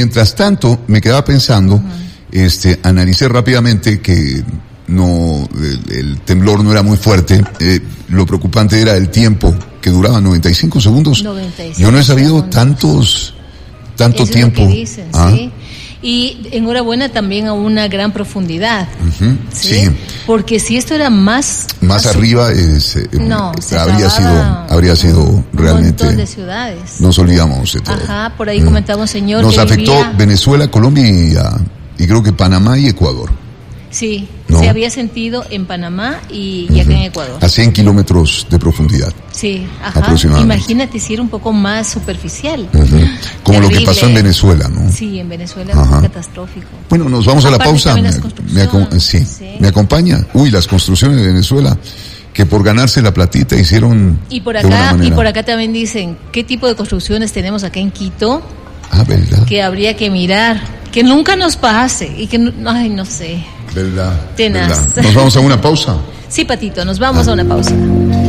Mientras tanto, me quedaba pensando, analicé rápidamente que el temblor no era muy fuerte, lo preocupante era el tiempo, que duraba 95 segundos. 95 Yo no he sabido segundos. tanto Eso tiempo. Es lo que dicen, ¿sí? Y enhorabuena también a una gran profundidad. Uh-huh, ¿sí? Porque si esto era más arriba, habría sido realmente. Un montón de ciudades. Nos olvidamos de todo. Ajá, por ahí comentaba un señor. Nos que afectó vivía... Venezuela, Colombia y creo que Panamá y Ecuador. Sí, ¿no? Se había sentido en Panamá y acá en Ecuador. A 100 kilómetros de profundidad. Sí, ajá. Imagínate si era un poco más superficial. Como lo que pasó en Venezuela, ¿no? Sí, en Venezuela fue catastrófico. Bueno, nos vamos a la pausa. ¿Me acompaña? Las construcciones de Venezuela, que por ganarse la platita hicieron y por acá también dicen, ¿qué tipo de construcciones tenemos acá en Quito? ¿Verdad? Que habría que mirar, que nunca nos pase y que, no sé. ¿Verdad? Tenaz. ¿Verdad? ¿Nos vamos a una pausa? Sí, Patito, nos vamos a una pausa.